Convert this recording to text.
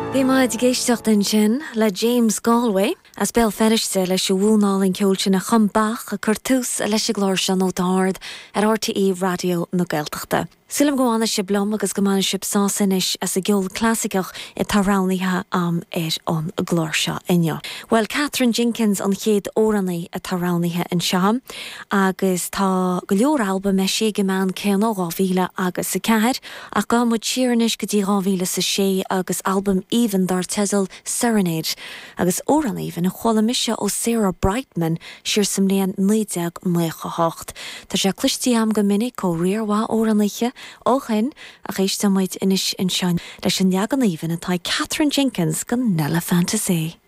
Bhí maid géisteach den sin le James Galway as bell ferrichte leis bhúnáling ceolte na chumbach a curtús a leis glóir se nó dáard ar RTE radio na Gaeltachta. Sulam goána se blom agus gomána sib sásanis as a geol clásicach I tarránithe am an glóir se inne. Well, Catherine Jenkins an chéad órannaí a tarránithe in seam agus tá go leor alba me sé gemán céan ó gáhíle agus sa ceair ach gá mu tíirnis go dtí gáhíle sa sé agus album Even dar tezel Serenade agus órannaí in a chola mise ó Sarah Brightman siar samléan 1998. Tá sé cluistí am go minic ó riarhá órannaíe ó chin a réiste muid inis in sean leis an neagan íhan atá Catherine Jenkins go Nella Fantasy.